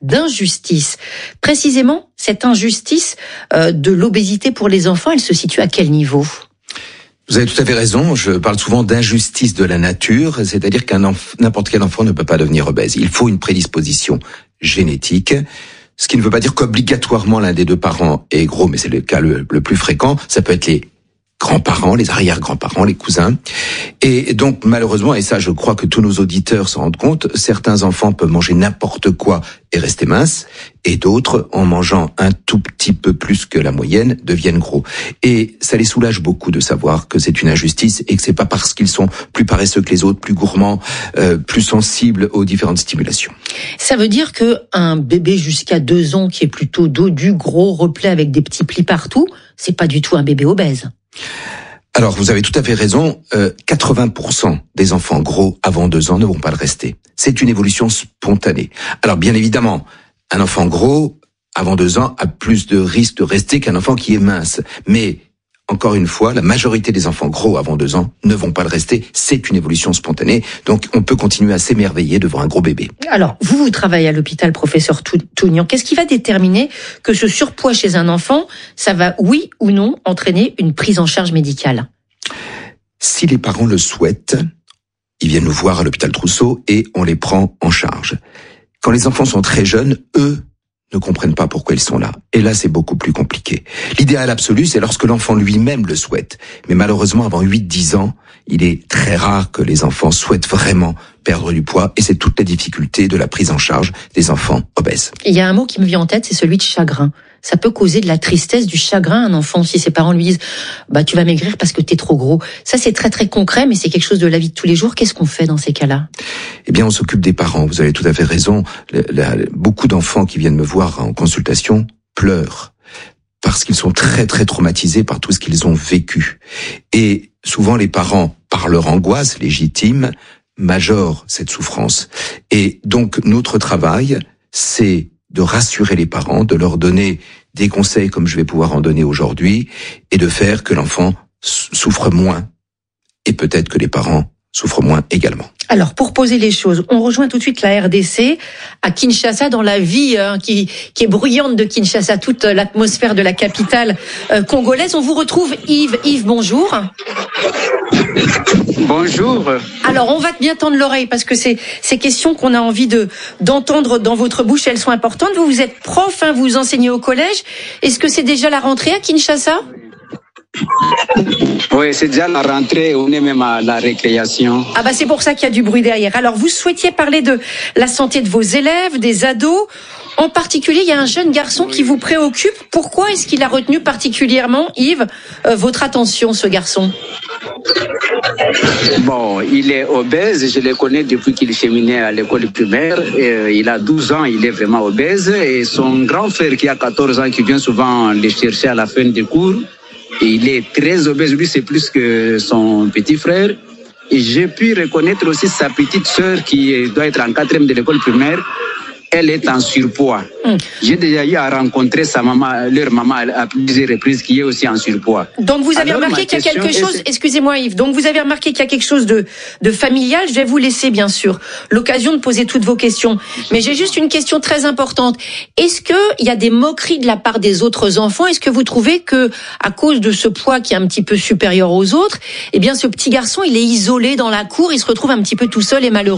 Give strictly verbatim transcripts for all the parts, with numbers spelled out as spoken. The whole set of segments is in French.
d'injustice. Précisément, cette injustice euh, de l'obésité pour les enfants, elle se situe à quel niveau ? Vous avez tout à fait raison, je parle souvent d'injustice de la nature, c'est-à-dire qu'un enf- n'importe quel enfant ne peut pas devenir obèse. Il faut une prédisposition génétique, ce qui ne veut pas dire qu'obligatoirement l'un des deux parents est gros, mais c'est le cas le, le plus fréquent. Ça peut être les grands-parents, les arrière-grands-parents, les cousins. Et donc, malheureusement, et ça, je crois que tous nos auditeurs s'en rendent compte, certains enfants peuvent manger n'importe quoi et rester minces, et d'autres, en mangeant un tout petit peu plus que la moyenne, deviennent gros. Et ça les soulage beaucoup de savoir que c'est une injustice et que c'est pas parce qu'ils sont plus paresseux que les autres, plus gourmands, euh, plus sensibles aux différentes stimulations. Ça veut dire que un bébé jusqu'à deux ans qui est plutôt dodu, gros, replet avec des petits plis partout, c'est pas du tout un bébé obèse. Alors, vous avez tout à fait raison, euh, quatre-vingts pour cent des enfants gros avant deux ans ne vont pas le rester. C'est une évolution spontanée. Alors, bien évidemment, un enfant gros avant deux ans a plus de risque de rester qu'un enfant qui est mince. Mais, encore une fois, la majorité des enfants gros avant deux ans ne vont pas le rester. C'est une évolution spontanée. Donc, on peut continuer à s'émerveiller devant un gros bébé. Alors, vous, vous travaillez à l'hôpital, professeur Tougnan. Qu'est-ce qui va déterminer que ce surpoids chez un enfant, ça va, oui ou non, entraîner une prise en charge médicale ? Si les parents le souhaitent, ils viennent nous voir à l'hôpital Trousseau et on les prend en charge. Quand les enfants sont très jeunes, eux ne comprennent pas pourquoi ils sont là. Et là, c'est beaucoup plus compliqué. L'idéal absolu, c'est lorsque l'enfant lui-même le souhaite. Mais malheureusement, avant huit dix ans, il est très rare que les enfants souhaitent vraiment perdre du poids. Et c'est toute la difficulté de la prise en charge des enfants obèses. Il y a un mot qui me vient en tête, c'est celui de chagrin. Ça peut causer de la tristesse, du chagrin à un enfant si ses parents lui disent « bah tu vas maigrir parce que t'es trop gros ». Ça, c'est très très concret, mais c'est quelque chose de la vie de tous les jours. Qu'est-ce qu'on fait dans ces cas-là ? Eh bien, on s'occupe des parents. Vous avez tout à fait raison. La, la, beaucoup d'enfants qui viennent me voir en consultation pleurent parce qu'ils sont très très traumatisés par tout ce qu'ils ont vécu. Et souvent, les parents, par leur angoisse légitime, majorent cette souffrance. Et donc, notre travail, c'est de rassurer les parents, de leur donner des conseils comme je vais pouvoir en donner aujourd'hui, et de faire que l'enfant souffre moins, et peut-être que les parents souffrent moins également. Alors, pour poser les choses, on rejoint tout de suite la R D C à Kinshasa, dans la vie hein, qui, qui est bruyante de Kinshasa, toute l'atmosphère de la capitale euh, congolaise. On vous retrouve Yves. Yves, bonjour. Bonjour. Alors, on va bien tendre l'oreille parce que c'est ces questions qu'on a envie de d'entendre dans votre bouche, elles sont importantes. Vous, vous êtes prof, hein, vous enseignez au collège. Est-ce que c'est déjà la rentrée à Kinshasa ? Oui, c'est déjà la rentrée, on est même à la récréation. Ah bah c'est pour ça qu'il y a du bruit derrière. Alors vous souhaitiez parler de la santé de vos élèves, des ados. En particulier, il y a un jeune garçon qui vous préoccupe. Pourquoi est-ce qu'il a retenu particulièrement, Yves, euh, votre attention, ce garçon ? Bon, il est obèse, je le connais depuis qu'il cheminait à l'école primaire. Et il a douze ans, il est vraiment obèse. Et son grand frère qui a quatorze ans, qui vient souvent le chercher à la fin des cours, il est très obèse, lui c'est plus que son petit frère. Et j'ai pu reconnaître aussi sa petite sœur qui doit être en quatrième de l'école primaire. Elle est en surpoids. Mmh. J'ai déjà eu à rencontrer sa maman, leur maman à plusieurs reprises qui est aussi en surpoids. Donc vous avez Alors, remarqué qu'il y a quelque chose, excusez-moi Yves, donc vous avez remarqué qu'il y a quelque chose de, de familial. Je vais vous laisser bien sûr l'occasion de poser toutes vos questions. Mais j'ai juste une question très importante. Est-ce qu'il y a des moqueries de la part des autres enfants ? Est-ce que vous trouvez que, à cause de ce poids qui est un petit peu supérieur aux autres, eh bien ce petit garçon, il est isolé dans la cour, il se retrouve un petit peu tout seul et malheureux ?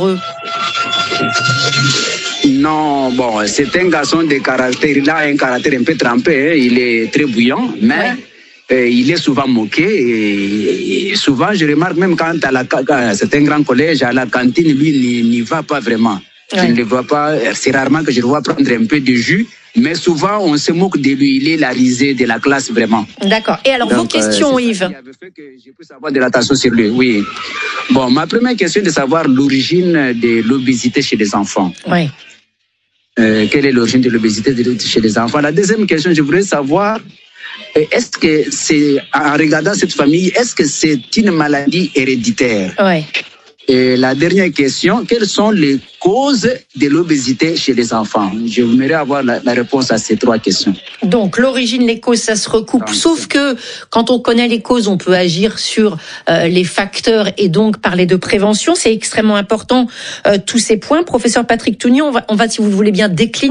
Non, bon, c'est un garçon de caractère, il a un caractère un peu trempé, hein, il est très bouillant, mais ouais. euh, il est souvent moqué. Et, et souvent, je remarque même quand à la, c'est un grand collège, à la cantine, lui n'y va pas vraiment. Ouais. Je ne le vois pas, c'est rarement que je le vois prendre un peu de jus. Mais souvent, on se moque de lui. Il est la risée de la classe, vraiment. D'accord. Et alors, Donc, vos questions, euh, Yves ? Qui avait fait que j'ai pu savoir de l'attention sur lui, oui. Bon, ma première question est de savoir l'origine de l'obésité chez les enfants. Oui. Euh, quelle est l'origine de l'obésité chez les enfants ? La deuxième question, je voudrais savoir, est-ce que c'est, en regardant cette famille, est-ce que c'est une maladie héréditaire ? Oui. Et la dernière question, quelles sont les causes de l'obésité chez les enfants ? Je voudrais avoir la, la réponse à ces trois questions. Donc, l'origine, les causes, ça se recoupe. Ah, sauf que, quand on connaît les causes, on peut agir sur euh, les facteurs et donc parler de prévention. C'est extrêmement important, euh, tous ces points. Professeur Patrick Tougnan, on va, on va, si vous voulez bien, décliner